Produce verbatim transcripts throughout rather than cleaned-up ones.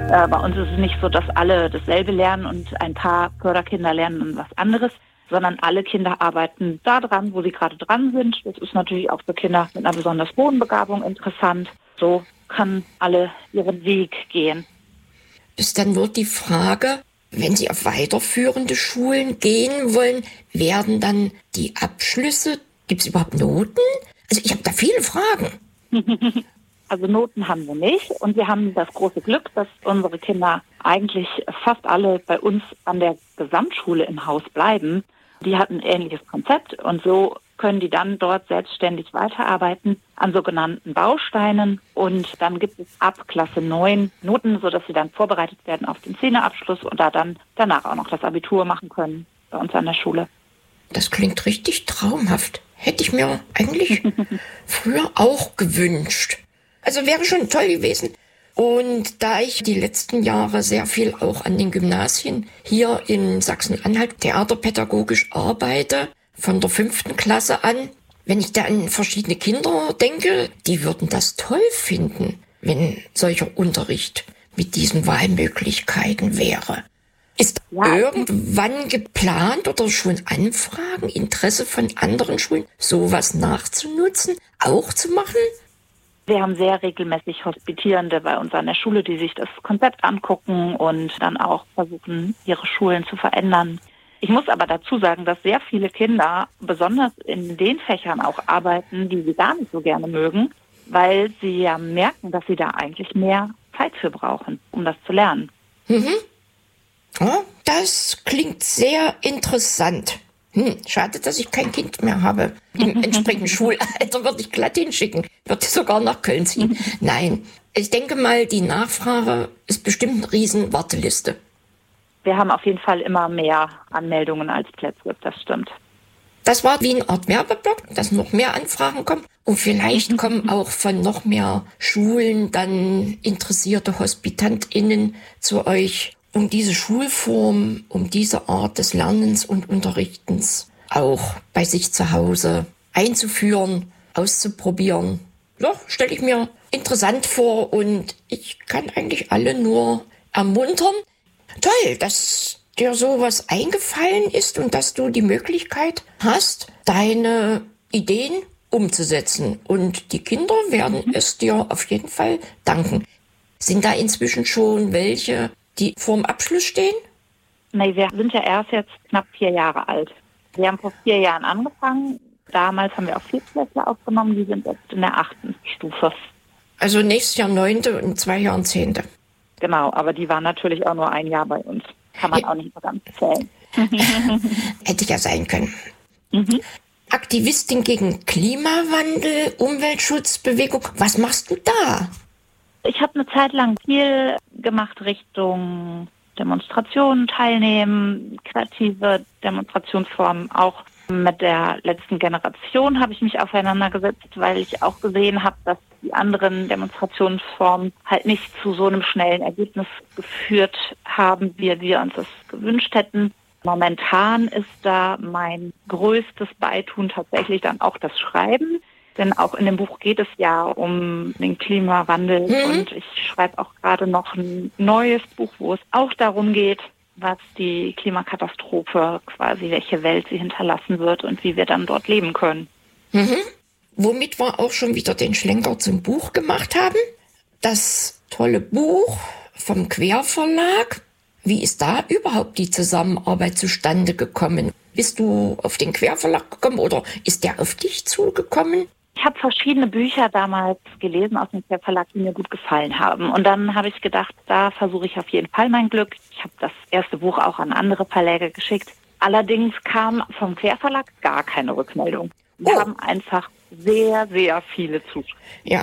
Äh, bei uns ist es nicht so, dass alle dasselbe lernen und ein paar Förderkinder lernen dann was anderes, sondern alle Kinder arbeiten da dran, wo sie gerade dran sind. Das ist natürlich auch für Kinder mit einer besonders hohen Begabung interessant. So können alle ihren Weg gehen. Ist dann nur die Frage, wenn Sie auf weiterführende Schulen gehen wollen, werden dann die Abschlüsse, gibt es überhaupt Noten? Also ich habe da viele Fragen. Also Noten haben wir nicht und wir haben das große Glück, dass unsere Kinder eigentlich fast alle bei uns an der Gesamtschule im Haus bleiben. Die hatten ein ähnliches Konzept und so können die dann dort selbstständig weiterarbeiten an sogenannten Bausteinen. Und dann gibt es ab Klasse neun Noten, sodass sie dann vorbereitet werden auf den Zehnerabschluss und da dann danach auch noch das Abitur machen können bei uns an der Schule. Das klingt richtig traumhaft. Hätte ich mir eigentlich früher auch gewünscht. Also wäre schon toll gewesen. Und da ich die letzten Jahre sehr viel auch an den Gymnasien hier in Sachsen-Anhalt theaterpädagogisch arbeite, von der fünften Klasse an, wenn ich da an verschiedene Kinder denke, die würden das toll finden, wenn solcher Unterricht mit diesen Wahlmöglichkeiten wäre. Ist ja. irgendwann geplant oder schon Anfragen, Interesse von anderen Schulen, sowas nachzunutzen, auch zu machen? Wir haben sehr regelmäßig Hospitierende bei uns an der Schule, die sich das Konzept angucken und dann auch versuchen, ihre Schulen zu verändern. Ich muss aber dazu sagen, dass sehr viele Kinder besonders in den Fächern auch arbeiten, die sie gar nicht so gerne mögen, weil sie ja merken, dass sie da eigentlich mehr Zeit für brauchen, um das zu lernen. Mhm. Oh, das klingt sehr interessant. Hm, schade, dass ich kein Kind mehr habe. Im entsprechenden Schulalter würde ich glatt hinschicken. Würde sogar nach Köln ziehen. Nein, ich denke mal, die Nachfrage ist bestimmt eine riesen Warteliste. Wir haben auf jeden Fall immer mehr Anmeldungen als Plätze, das stimmt. Das war wie eine Art Werbeblock, dass noch mehr Anfragen kommen. Und vielleicht kommen auch von noch mehr Schulen dann interessierte HospitantInnen zu euch, um diese Schulform, um diese Art des Lernens und Unterrichtens auch bei sich zu Hause einzuführen, auszuprobieren. Ja, stelle ich mir interessant vor und ich kann eigentlich alle nur ermuntern. Toll, dass dir sowas eingefallen ist und dass du die Möglichkeit hast, deine Ideen umzusetzen. Und die Kinder werden es dir auf jeden Fall danken. Sind da inzwischen schon welche, die vorm Abschluss stehen? Nee, wir sind ja erst jetzt knapp vier Jahre alt. Wir haben vor vier Jahren angefangen. Damals haben wir auch Viertklässler aufgenommen, die sind jetzt in der achten Stufe. Also nächstes Jahr neunte und zwei Jahren zehnte. Genau, aber die waren natürlich auch nur ein Jahr bei uns. Kann man ja auch nicht so ganz zählen. Hätte ja sein können. Mhm. Aktivistin gegen Klimawandel, Umweltschutzbewegung. Was machst du da? Ich habe eine Zeit lang viel gemacht Richtung Demonstrationen teilnehmen, kreative Demonstrationsformen. Auch mit der letzten Generation habe ich mich auseinandergesetzt, weil ich auch gesehen habe, dass die anderen Demonstrationsformen halt nicht zu so einem schnellen Ergebnis geführt haben, wie wir uns das gewünscht hätten. Momentan ist da mein größtes Beitun tatsächlich dann auch das Schreiben. Denn auch in dem Buch geht es ja um den Klimawandel. Mhm. Und ich schreibe auch gerade noch ein neues Buch, wo es auch darum geht, was die Klimakatastrophe quasi, welche Welt sie hinterlassen wird und wie wir dann dort leben können. Mhm. Womit wir auch schon wieder den Schlenker zum Buch gemacht haben. Das tolle Buch vom Querverlag. Wie ist da überhaupt die Zusammenarbeit zustande gekommen? Bist du auf den Querverlag gekommen oder ist der auf dich zugekommen? Ich habe verschiedene Bücher damals gelesen aus dem Querverlag, die mir gut gefallen haben. Und dann habe ich gedacht, da versuche ich auf jeden Fall mein Glück. Ich habe das erste Buch auch an andere Verlage geschickt. Allerdings kam vom Querverlag gar keine Rückmeldung. Wir oh. haben einfach sehr, sehr viele Zuschriften. Ja.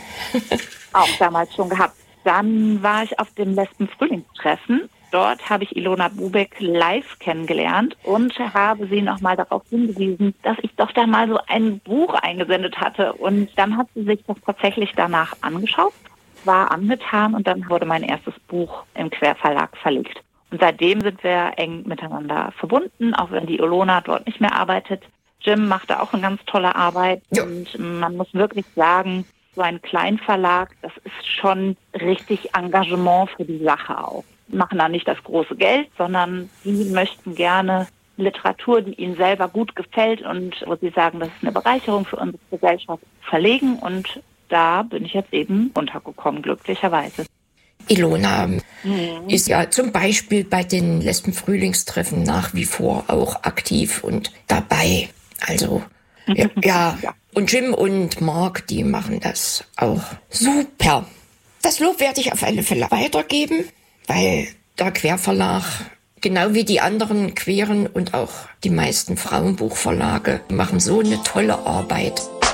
auch damals schon gehabt. Dann war ich auf dem Lesben-Frühlingstreffen. Dort habe ich Ilona Bubeck live kennengelernt und habe sie nochmal darauf hingewiesen, dass ich doch da mal so ein Buch eingesendet hatte. Und dann hat sie sich das tatsächlich danach angeschaut, war angetan und dann wurde mein erstes Buch im Querverlag verlegt. Und seitdem sind wir eng miteinander verbunden, auch wenn die Ilona dort nicht mehr arbeitet. Jim macht da auch eine ganz tolle Arbeit. Ja. Und man muss wirklich sagen, so ein Kleinverlag, das ist schon richtig Engagement für die Sache auch. Die machen da nicht das große Geld, sondern die möchten gerne Literatur, die ihnen selber gut gefällt und wo sie sagen, das ist eine Bereicherung für unsere Gesellschaft, verlegen. Und da bin ich jetzt eben untergekommen, glücklicherweise. Ilona mhm. ist ja zum Beispiel bei den Lesben-Frühlingstreffen nach wie vor auch aktiv und dabei. Also ja, ja. ja. Und Jim und Mark, die machen das auch super. Das Lob werde ich auf alle Fälle weitergeben, weil der Querverlag, genau wie die anderen queeren und auch die meisten Frauenbuchverlage, machen so eine tolle Arbeit.